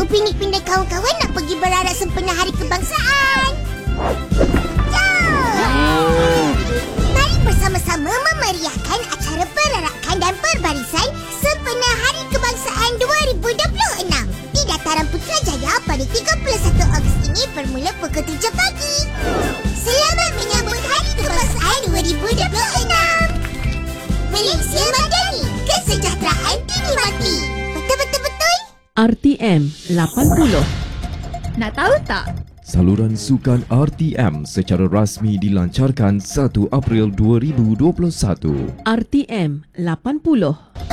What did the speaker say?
Pinik pindah kawan-kawan nak pergi berarak sempena Hari Kebangsaan. Jom! Mari bersama-sama memeriahkan acara perarakan dan perbarisan sempena Hari Kebangsaan 2026 di Dataran Putrajaya pada 31 Ogos ini bermula pukul 7 pagi. Selamat menyambut Hari Kebangsaan 2026. Malaysia Madani, kesejahteraan dinikmati. Betul-betul-betul? RTM 80. Nak tahu tak? Saluran sukan RTM secara rasmi dilancarkan 1 April 2021. RTM 80.